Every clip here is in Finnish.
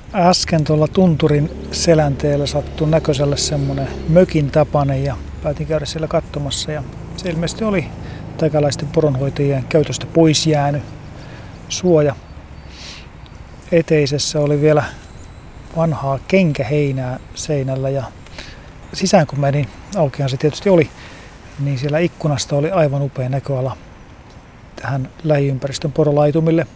Äsken tuolla tunturin selänteellä sattui näköiselle semmoinen mökin tapainen ja päätin käydä siellä katsomassa. Ja se ilmeisesti oli takalaisten poronhoitajien käytöstä pois jäänyt suoja. Eteisessä oli vielä vanhaa kenkäheinää seinällä ja sisään kun menin, aukihan se tietysti oli, niin siellä ikkunasta oli aivan upea näköala tähän lähiympäristön porolaitumille.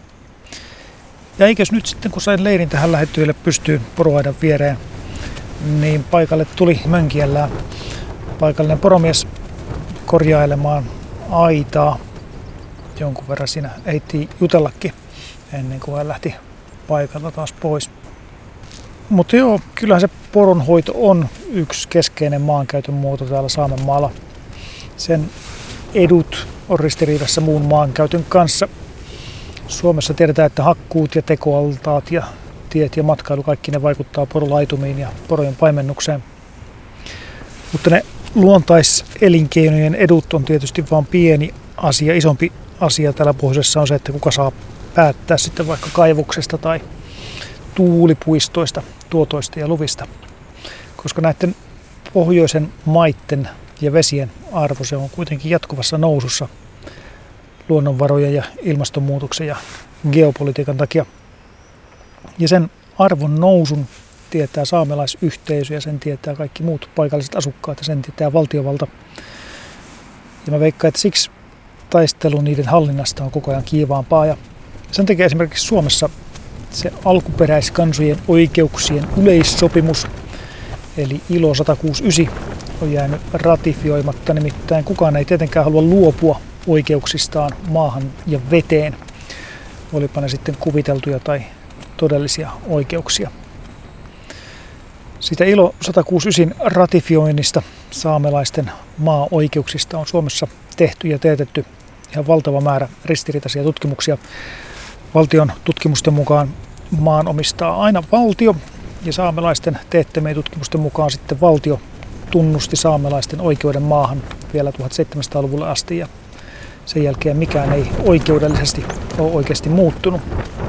Ja eikös nyt sitten, kun sain leirin tähän lähettyville pystyyn poroaidan viereen, niin paikalle tuli mönkiellään paikallinen poromies korjailemaan aitaa. Jonkun verran siinä ehti jutellakin ennen kuin hän lähti paikalta taas pois. Mutta joo, kyllähän se poronhoito on yksi keskeinen maankäytön muoto täällä Saamenmaalla. Sen edut on ristiriidassa muun maankäytön kanssa. Suomessa tiedetään, että hakkuut ja tekoaltaat ja tiet ja matkailu, kaikki ne vaikuttaa porolaitumiin ja porojen paimennukseen. Mutta ne luontaiselinkeinojen edut on tietysti vain pieni asia. Isompi asia täällä pohjoisessa on se, että kuka saa päättää sitten vaikka kaivoksesta tai tuulipuistoista, tuotoista ja luvista. Koska näiden pohjoisen maitten ja vesien arvo se on kuitenkin jatkuvassa nousussa luonnonvarojen ja ilmastonmuutoksen ja geopolitiikan takia. Ja sen arvon nousun tietää saamelaisyhteisö ja sen tietää kaikki muut paikalliset asukkaat ja sen tietää valtiovalta. Ja mä veikkaan, että siksi taistelu niiden hallinnasta on koko ajan kiivaampaa. Ja sen takia esimerkiksi Suomessa se alkuperäiskansojen oikeuksien yleissopimus, eli ILO 169, on jäänyt ratifioimatta. Nimittäin kukaan ei tietenkään halua luopua oikeuksistaan maahan ja veteen, olipa ne sitten kuviteltuja tai todellisia oikeuksia. Sitä ILO 169 ratifioinnista saamelaisten maa-oikeuksista on Suomessa tehty ja teetetty ihan valtava määrä ristiriitaisia tutkimuksia. Valtion tutkimusten mukaan maan omistaa aina valtio ja saamelaisten teettämien tutkimusten mukaan sitten valtio tunnusti saamelaisten oikeuden maahan vielä 1700-luvulle asti ja sen jälkeen mikään ei oikeudellisesti ole oikeasti muuttunut.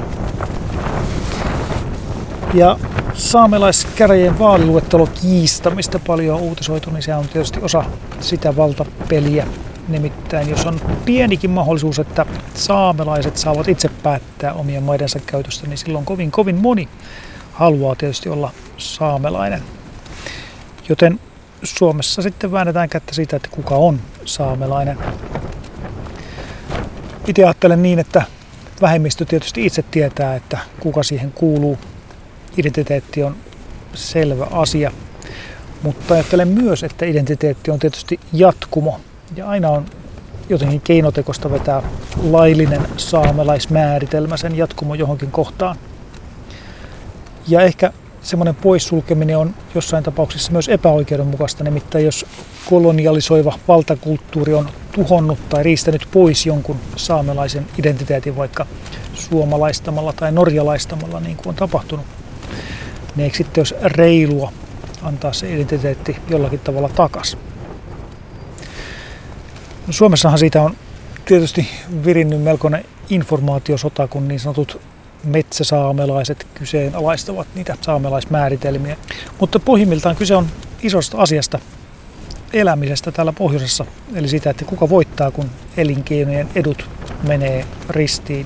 Ja saamelaiskäräjien vaaliluettelon kiistämistä paljon on uutisoitu, niin se on tietysti osa sitä valtapeliä. Nimittäin jos on pienikin mahdollisuus, että saamelaiset saavat itse päättää omien maidensa käytöstä, niin silloin kovin moni haluaa tietysti olla saamelainen. Joten Suomessa sitten väännetään kättä siitä, että kuka on saamelainen. Itse ajattelen niin, että vähemmistö tietysti itse tietää, että kuka siihen kuuluu. Identiteetti on selvä asia, mutta ajattelen myös, että identiteetti on tietysti jatkumo. Ja aina on jotenkin keinotekoista vetää laillinen saamelaismääritelmä, sen jatkumo johonkin kohtaan. Ja ehkä semmoinen poissulkeminen on jossain tapauksessa myös epäoikeudenmukaista, nimittäin jos kolonialisoiva valtakulttuuri on tuhonnut tai riistänyt pois jonkun saamelaisen identiteetin vaikka suomalaistamalla tai norjalaistamalla, niin kuin on tapahtunut, niin eikö sitten olisi reilua antaa se identiteetti jollakin tavalla takaisin? No Suomessahan siitä on tietysti virinnyt melkoinen informaatiosota, kun niin sanotut metsäsaamelaiset kyseenalaistavat niitä saamelaismääritelmiä. Mutta pohjimmiltaan kyse on isosta asiasta, elämisestä täällä pohjoisessa. Eli sitä, että kuka voittaa, kun elinkeinojen edut menee ristiin.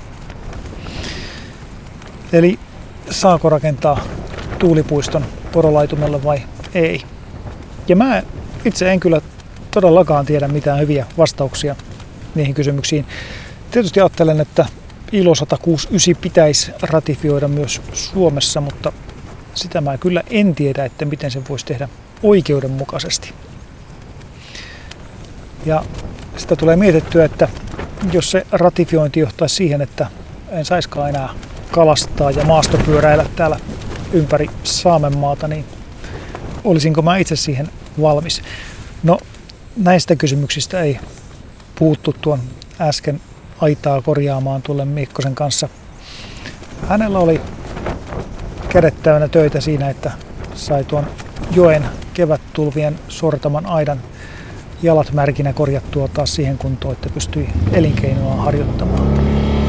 Eli saako rakentaa tuulipuiston porolaitumella vai ei? Ja mä itse en kyllä todellakaan tiedä mitään hyviä vastauksia niihin kysymyksiin. Tietysti ajattelen, että ILO 169 pitäisi ratifioida myös Suomessa, mutta sitä mä kyllä en tiedä, että miten sen voisi tehdä oikeudenmukaisesti. Ja sitä tulee mietittyä, että jos se ratifiointi johtaisi siihen, että en saisikaan enää kalastaa ja maastopyöräillä täällä ympäri Saamenmaata, niin olisinko mä itse siihen valmis? No, näistä kysymyksistä ei puhuttu tuon äsken aitaa korjaamaan Tulle Mikkosen kanssa. Hänellä oli kädet täynnä töitä siinä, että sai tuon joen kevättulvien sortaman aidan jalat märkinä korjattua taas siihen kuntoon, että pystyi elinkeinoa harjoittamaan.